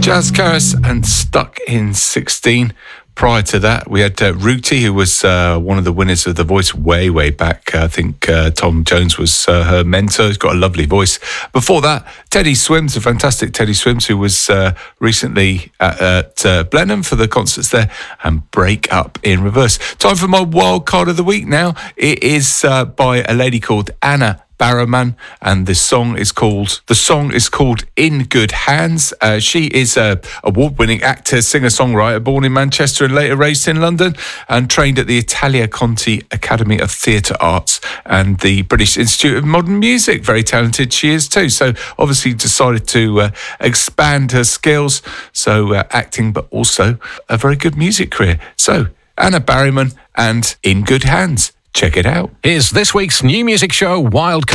Jazz Karas and Stuck in 16. Prior to that, we had Ruti, who was one of the winners of The Voice way back. I think Tom Jones was her mentor. He's got a lovely voice. Before that, Teddy Swims, a fantastic Teddy Swims, who was recently at Blenheim for the concerts there, and Break Up in Reverse. Time for my wild card of the week now. It is by a lady called Anna Barrowman, and the song is called In Good Hands. She is a award-winning actor, singer-songwriter, born in Manchester and later raised in London, and trained at the Italia Conti Academy of Theatre Arts and the British Institute of Modern Music. Very talented she is too, so obviously decided to expand her skills, so acting, but also a very good music career. So Anna Barrowman and In Good Hands. Check it out. Here's this week's new music show, Wild Card.